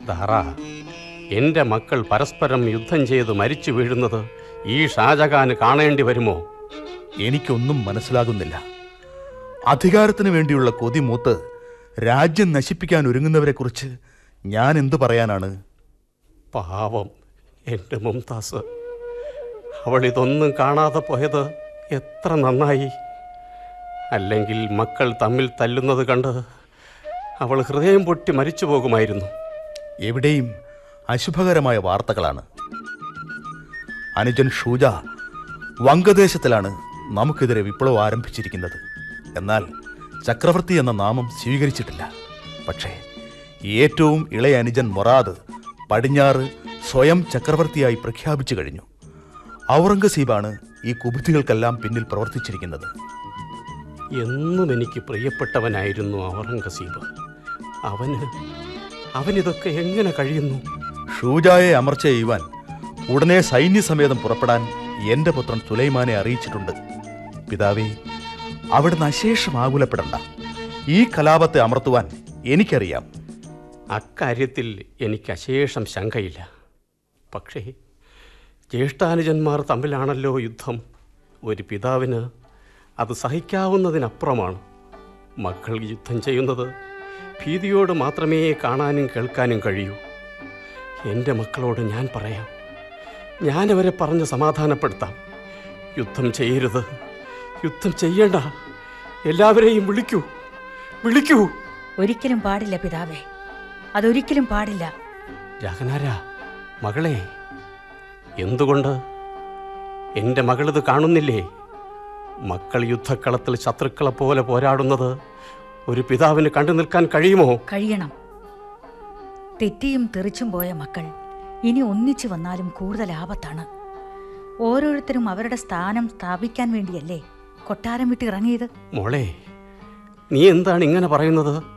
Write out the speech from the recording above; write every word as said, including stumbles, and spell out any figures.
ദാറ, എൻ്റെ മക്കൾ പരസ്പരം യുദ്ധം ചെയ്ത് മരിച്ചു വീഴുന്നത് ഈ ഷാജഹാന് കാണേണ്ടി വരുമോ? എനിക്കൊന്നും മനസ്സിലാകുന്നില്ല. അധികാരത്തിന് വേണ്ടിയുള്ള കൊതി മൂത്ത് രാജ്യം നശിപ്പിക്കാൻ ഒരുങ്ങുന്നവരെക്കുറിച്ച് ഞാൻ എന്തു പറയാനാണ്? പാവം എൻ്റെ മുംതാസ്. അവൾ ഇതൊന്നും കാണാതെ പോയത് എത്ര നന്നായി. അല്ലെങ്കിൽ മക്കൾ തമ്മിൽ തല്ലുന്നത് കണ്ട് അവൾ ഹൃദയം പൊട്ടി മരിച്ചു പോകുമായിരുന്നു. എവിടെയും അശുഭകരമായ വാർത്തകളാണ്. അനുജൻ ഷൂജ വംഗദേശത്തിലാണ് നമുക്കെതിരെ വിപ്ലവം ആരംഭിച്ചിരിക്കുന്നത്. എന്നാൽ ചക്രവർത്തി എന്ന നാമം സ്വീകരിച്ചിട്ടില്ല. പക്ഷേ ഏറ്റവും ഇളയ അനുജൻ മൊറാദ് പടിഞ്ഞാറ് സ്വയം ചക്രവർത്തിയായി പ്രഖ്യാപിച്ചു കഴിഞ്ഞു. ഔറംഗസീബാണ് ഈ കുബുദ്ധികൾക്കെല്ലാം പിന്നിൽ പ്രവർത്തിച്ചിരിക്കുന്നത്. എന്നും എനിക്ക് പ്രിയപ്പെട്ടവനായിരുന്നു ഔറംഗസീബ്. അവന് അവനിതൊക്കെ എങ്ങനെ കഴിയുന്നു? ഷൂജായെ അമർച്ച ചെയ്യുവാൻ ഉടനെ സൈന്യസമേതം പുറപ്പെടാൻ എൻ്റെ പുത്രൻ സുലൈമാനെ അറിയിച്ചിട്ടുണ്ട്. പിതാവേ, അവിടുന്ന് അശേഷം ആകുലപ്പെടണ്ട. ഈ കലാപത്തെ അമർത്തുവാൻ എനിക്കറിയാം. അക്കാര്യത്തിൽ എനിക്ക് അശേഷം ശങ്കയില്ല. പക്ഷേ ജ്യേഷ്ഠാനുജന്മാർ തമ്മിലാണല്ലോ യുദ്ധം. ഒരു പിതാവിന് അത് സഹിക്കാവുന്നതിനപ്പുറമാണ്. മക്കൾ യുദ്ധം ചെയ്യുന്നത് ഭീതിയോട് മാത്രമേ കാണാനും കേൾക്കാനും കഴിയൂ. എൻ്റെ മക്കളോട് ഞാൻ പറയാം, ഞാനവരെ പറഞ്ഞ് സമാധാനപ്പെടുത്താം. യുദ്ധം ചെയ്യരുത്, യുദ്ധം ചെയ്യണ്ട, എല്ലാവരെയും വിളിക്കൂ, വിളിക്കൂ. ഒരിക്കലും പാടില്ല പിതാവേ, അതൊരിക്കലും പാടില്ല. ജഹനാര, മകളെ, എന്തുകൊണ്ട്? എൻ്റെ മകളിത് കാണുന്നില്ലേ? മക്കൾ യുദ്ധക്കളത്തിൽ ശത്രുക്കളെ പോലെ പോരാടുന്നത് ഒരു പിതാവിന് കണ്ടു നിൽക്കാൻ കഴിയുമോ? കഴിയണം. തെറ്റിയും തെറിച്ചും പോയ മക്കൾ ഇനി ഒന്നിച്ചു വന്നാലും കൂടുതൽ ആപത്താണ്. ഓരോരുത്തരും അവരുടെ സ്ഥാനം സ്ഥാപിക്കാൻ വേണ്ടിയല്ലേ കൊട്ടാരം വിട്ട് ഇറങ്ങിയത്? മോളെ, നീ എന്താണ് ഇങ്ങനെ പറയുന്നത്?